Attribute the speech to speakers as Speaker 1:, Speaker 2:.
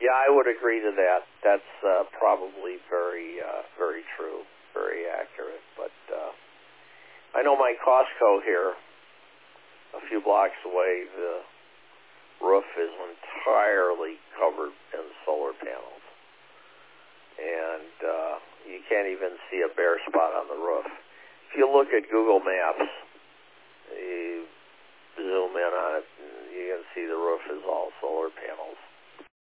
Speaker 1: Yeah, I would agree to that. That's probably very true, very accurate. But I know my Costco here, a few blocks away, the roof is entirely covered in solar panels. And you can't even see a bare spot on the roof. If you look at Google Maps, you zoom in on it, and you can see the roof is all solar panels.